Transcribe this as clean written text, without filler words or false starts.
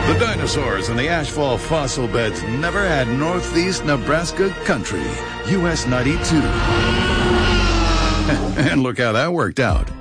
The dinosaurs and the ashfall fossil beds never had northeast Nebraska country. US 92. And look how that worked out.